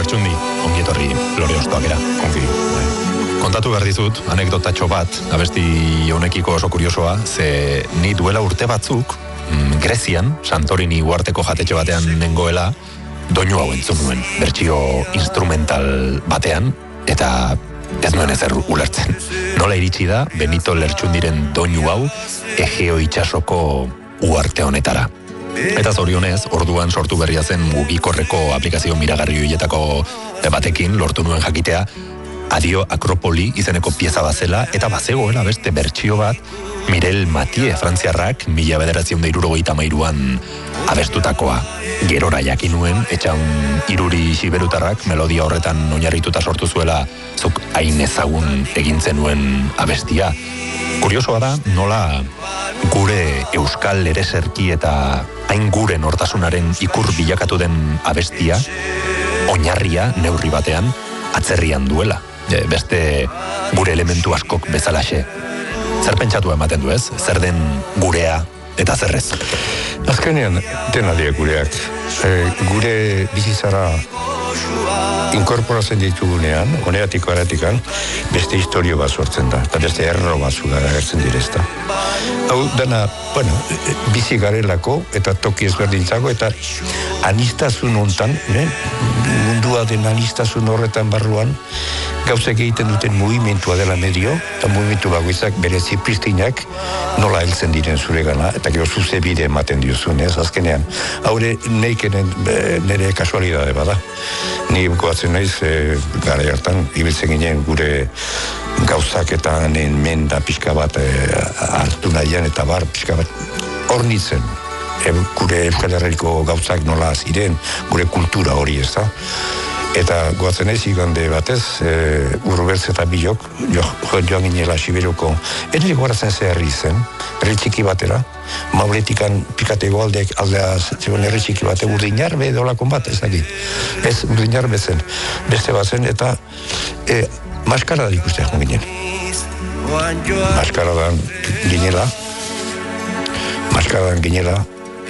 Lertxundi, ongi etorri Lore Ostoakera. Ongi. Kontatu behar dizut, anekdotatxo bat, abesti honekiko oso kuriosoa, ze ni duela urte batzuk, Grezian, Santorini uarteko jatetxe batean nengoela, doinu hau entzun nuen, bertsio instrumental batean, eta ez nuen ezer ulertzen. Nola iritsi da, Benito Lertxundiren doinu hau, Egeo itsasoko uarte honetara. Eta zorionez, orduan sortu berria zen mugikorreko aplikazio miragarri horietako batekin lortu nuen jakitea Adio Akropoli izeneko pieza bazela eta bazegoela beste bertsio bat Mirel Mathieu frantziarrak 1973an abestutakoa. Gerora jakin nuen, etxan iruri xiberutarrak melodia horretan oinarrituta sortu zuela zuk hain ezagun egin zenuen abestia. Kuriosoa da, nola gure euskal ereserki eta hain gure nortasunaren ikur bilakatu den abestia, oinarria neurri batean atzerrian duela. Beste gure elementu askok bezalaxe. Zer pentsatu ematen du ez? Zer den gurea eta zerrez? Azkenean, dena dira gureak. Gure bizitzara inkorporatzen ditugunean, honeatiko aratikan, beste historio bat sortzen da, eta beste erro batzu agertzen direzta. Hau, dena, bizi garelako, eta toki ezberdintzako, eta anistazun hontan, mundua den anistazun horretan barruan, gauzek egiten duten mugimentua dela medio, eta mugimentu bagoitzak bere zipristinak nola heltzen diren zure gana, eta gero zuze bide ematen diozun, ez, azkenean. Haure neikenen nire kasualidade bada. Ni goatzen naiz, gara hartan, ibiltzen ginen gure gauzak eta menda pixka bat hartu nahian, eta bar pixka bat hornitzen. Gure Euskal Herriko gauzak nola ziren, gure kultura hori ez da. Eta goatzen ez igande batez, Urbertz eta Bilok, joan ginela Siberuko, enri goratzen ze herri zen, herri txiki batera, Mauretikan pikatego aldea zegoen herri txiki bate, Urdinarbe dolakon bat, ez dakit. Ez, Urdinarbe zen, beste bat zen, eta maskaradan ikustea joan ginen. Maskaradan ginela,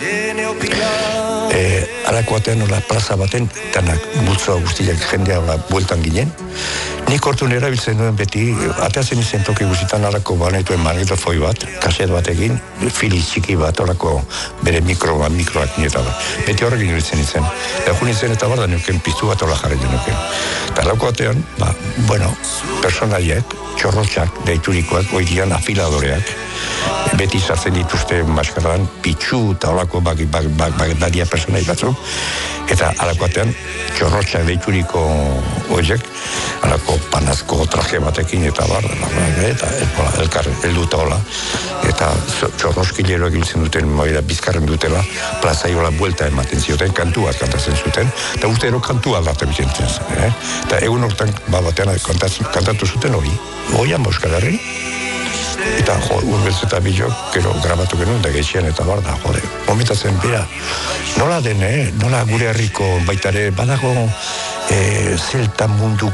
arakoatean nola plaza baten, tanak bultzoa guztiak jendea bueltan ginen. Nik hortun erabiltzen nuen beti, ateazen izen toki guztietan arako banetuen magnetofoi bat, kaset batekin, fili txiki bat, orako bere mikroak nieta bat. Beti horrekin erabiltzen izen. Eta junitzen eta barda nuken piztu bat hola jarretu nuken. Eta arakoatean, personaiek, txorrotxak, deiturikoak, oidian afiladoreak, beti sartzen dituzte maskaradan, pitxu eta holako badia personai batzuk, eta alakoatean txorrotxak deituriko horiek, alako panazko traje batekin eta eta elkar helduta hola, eta txorroskilero egiltzen duten, bizkarren dutela, plazaiola buelta ematen zioten, kantua kantatzen zuten, eta urtero kantua aldatzen bizentzen zen. Eta egun hortan batean kantatu zuten hori, goian Euskal Herri, eta Urbertz eta Bilok, gero grabatu genuen da gehitxean eta barda, momentatzen bera, nola den, nola gure herriko baitare, badago zelta mundu